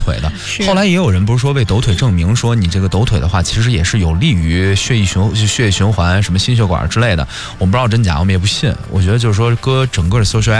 腿的。后来也有人不是说为抖腿证明说你这个抖腿的话，其实也是有利于血液循环、什么心血管之类的。我们不知道真假，我们也不信。我觉得就是说，搁整个的 social